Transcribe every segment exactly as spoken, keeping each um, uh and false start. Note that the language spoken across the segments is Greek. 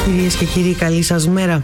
Κυρίες και κύριοι, καλή σας μέρα.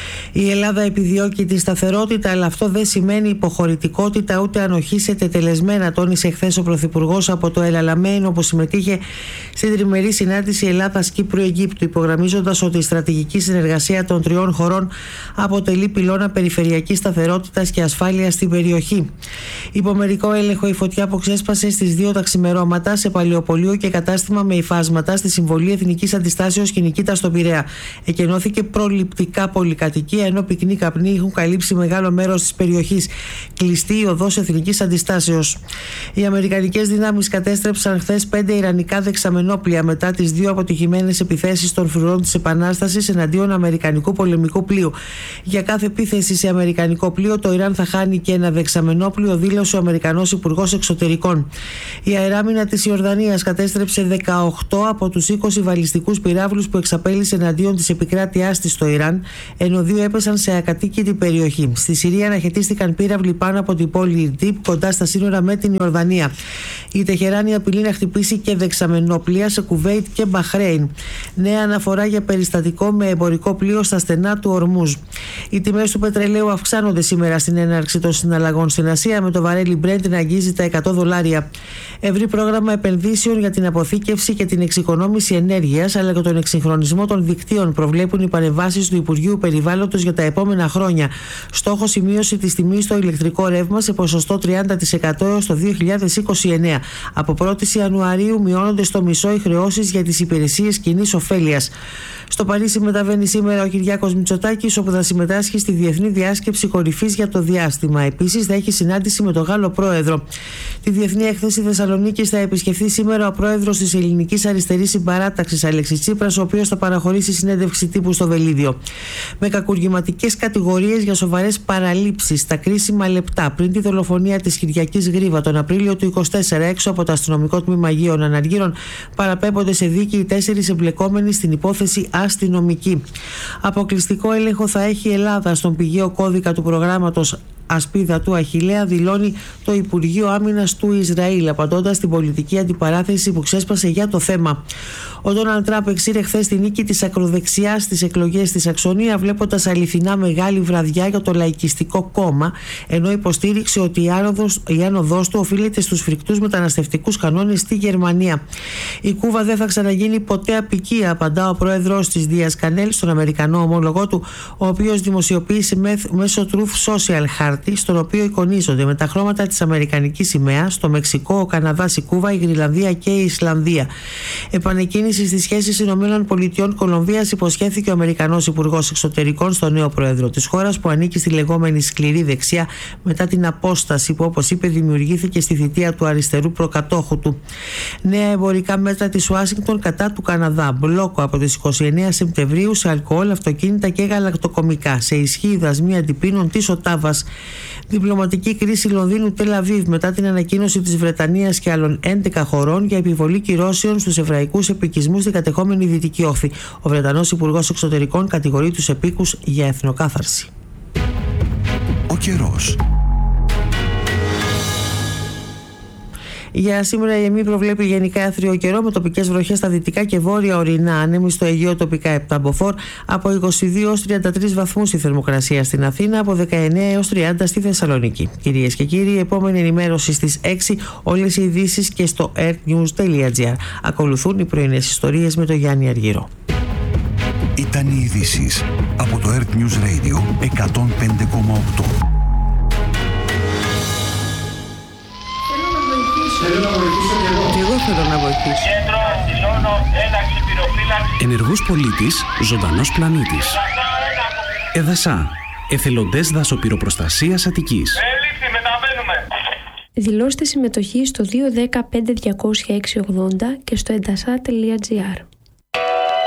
Η Ελλάδα επιδιώκει τη σταθερότητα, αλλά αυτό δεν σημαίνει υποχωρητικότητα ούτε ανοχή σε τετελεσμένα, τόνισε χθες ο Πρωθυπουργός από το Ελαλαμέν, όπου συμμετείχε στην τριμερή συνάντηση Ελλάδας-Κύπρου-Αιγύπτου, υπογραμμίζοντας ότι η στρατηγική συνεργασία των τριών χωρών αποτελεί πυλώνα περιφερειακής σταθερότητας και ασφάλειας στην περιοχή. Υπό μερικό έλεγχο, η φωτιά που ξέσπασε στις δύο τα ξημερώματα σε παλαιοπωλείο και κατάστημα με υφάσματα στη Συμβολή Εθνικής Αντιστάσεως και Νικήτα στον Πειραιά. Εκενώθηκε προληπτικά πολυκατοικία, ενώ πυκνοί καπνοί έχουν καλύψει μεγάλο μέρος της περιοχής. Κλειστή η οδός Εθνικής Αντιστάσεως. Οι αμερικανικές δυνάμεις κατέστρεψαν χθες πέντε ιρανικά δεξαμενόπλια μετά τις δύο αποτυχημένες επιθέσεις των φρουρών της Επανάστασης εναντίον αμερικανικού πολεμικού πλοίου. Για κάθε επίθεση σε αμερικανικό πλοίο, το Ιράν θα χάνει και ένα δεξαμενόπλιο, δήλωσε ο Αμερικανός Υπουργός Εξωτερικών. Η αεράμινα της Ιορδανίας κατέστρεψε δεκαοκτώ από τους είκοσι βαλιστικούς πυράβλους που εξαπέλυσε εναντίον της επικράτειάς της στο Ιράν, ενώ δύο έπεσαν σε ακατοίκητη περιοχή. Στη Συρία αναχαιτίστηκαν πύραυλοι πάνω από την πόλη Ιρντίπ, κοντά στα σύνορα με την Ιορδανία. Η Τεχεράνη απειλεί να χτυπήσει και δεξαμενόπλια σε Κουβέιτ και Μπαχρέιν. Νέα αναφορά για περιστατικό με εμπορικό πλοίο στα στενά του Ορμούζ. Οι τιμές του πετρελαίου αυξάνονται σήμερα στην έναρξη των συναλλαγών στην Ασία, με το βαρέλι Brent να αγγίζει τα εκατό δολάρια. Ευρύ πρόγραμμα επενδύσεων για την αποθήκευση και την εξοικονόμηση ενέργειας, αλλά και τον εξυγχρονισμό των δικτύων προβλέπουν οι παρεμβάσεις του Υπουργείου Περιβάλλοντος για τα επόμενα χρόνια. Στόχος η μείωση της τιμής στο ηλεκτρικό ρεύμα σε ποσοστό τριάντα τοις εκατό έως το δύο χιλιάδες είκοσι εννέα. Από πρώτη Ιανουαρίου μειώνονται στο μισό οι χρεώσεις για τις υπηρεσίες κοινής ωφέλειας. Στο Παρίσι μεταβαίνει σήμερα ο Κυριάκος Μητσοτάκης, όπου θα συμμετάσχει στη Διεθνή Διάσκεψη Κορυφής για το Διάστημα. Επίσης, θα έχει συνάντηση με τον Γάλλο Πρόεδρο. Τη Διεθνή Έκθεση Θεσσαλονίκης θα επισκεφθεί σήμερα ο Πρόεδρος της Ελληνικής Αριστερής Συμπαράταξης, Αλέξης Τσίπρας, ο οποίος θα παραχωρήσει συνέντευξη τύπου στο Βελίδιο. Με κακουργηματικές κατηγορίες για σοβαρές παραλήψεις στα κρίσιμα λεπτά πριν τη δολοφονία της Κυριακής Γρίβα τον Απρίλιο του είκοσι τέσσερα έξω από το αστυνομικό τμήμα Αγίων Αναργύρων, παραπέμπονται σε δίκη οι τέσσερις εμπλεκόμενοι στην υπόθεση αστυνομική. Αποκλειστικό έλεγχο θα έχει η Ελλάδα στον πηγαίο κώδικα του προγράμματος Ασπίδα του Αχιλλέα, δηλώνει το Υπουργείο Άμυνας του Ισραήλ, απαντώντας στην πολιτική αντιπαράθεση που ξέσπασε για το θέμα. Ο Ντόναλντ Τραμπ εξήρε χθες τη νίκη της ακροδεξιάς στις εκλογές στη Σαξονία, βλέποντας αληθινά μεγάλη βραδιά για το Λαϊκιστικό Κόμμα, ενώ υποστήριξε ότι η άνοδος, η άνοδος του οφείλεται στους φρικτούς μεταναστευτικούς κανόνες στη Γερμανία. Η Κούβα δεν θα ξαναγίνει ποτέ απικία, απαντά ο πρόεδρος της Δίας Κανέλ στον Αμερικανό ομόλογό του, ο οποίος δημοσιοποίησε μέσω Truth Social χάρτη, στον οποίο εικονίζονται με τα χρώματα της αμερικανικής σημαίας το Μεξικό, ο Καναδάς, η Κούβα, η Γρυλανδία και η Ισλανδία. Επανεκκίνηση στις σχέσεις Ηνωμένων Πολιτειών Κολομβίας υποσχέθηκε ο Αμερικανός Υπουργός Εξωτερικών στον νέο πρόεδρο της χώρας, που ανήκει στη λεγόμενη σκληρή δεξιά μετά την απόσταση που, όπως είπε, δημιουργήθηκε στη θητεία του αριστερού προκατόχου του. Νέα εμπορικά μέτρα της Ουάσιγκτον κατά του Καναδά. Μπλόκο από τις είκοσι εννέα Σεπτεμβρίου σε αλκοόλ, αυτοκίνητα και γαλακτοκομικά. Σε ισχύ οι δασμοί αντιπίνων της Οτάβας. Διπλωματική κρίση Λονδίνου Τελ Αβίβ μετά την ανακοίνωση της Βρετανίας και άλλων έντεκα χωρών για επιβολή κυρώσεων στους εβραϊκούς επικισμούς στην κατεχόμενη Δυτική Όχθη. Ο Βρετανός Υπουργός Εξωτερικών κατηγορεί τους επίκους για εθνοκάθαρση. Ο καιρός. Για σήμερα η ΕΜΗ προβλέπει γενικά άθριο καιρό με τοπικές βροχές στα δυτικά και βόρεια ορεινά. Άνεμοι στο Αιγαίο, τοπικά επτά μποφόρ, από είκοσι δύο έως τριάντα τρεις βαθμούς η θερμοκρασία στην Αθήνα, από δεκαεννέα έως τριάντα στη Θεσσαλονίκη. Κυρίες και κύριοι, η επόμενη ενημέρωση στις έξι, όλες οι ειδήσεις και στο airnews τελεία gr. Ακολουθούν οι πρωινές ιστορίες με τον Γιάννη Αργύρο. Ήταν οι ειδήσεις από το Earth News Radio εκατόν πέντε κόμμα οκτώ. Θέλω να βοηθήσω και εγώ. Και εγώ θέλω να βοηθήσω. Κέντρο, δηλώνω ένταξη πυροφύλαξη. Ενεργός πολίτης, ζωντανός πλανήτης. Εδασά, εθελοντές δασοπυροπροστασίας Αττικής. Έληξη, μεταβαίνουμε. Δηλώστε συμμετοχή στο δύο ένα μηδέν πέντε διακόσια έξι ογδόντα και στο εντασά τελεία gr.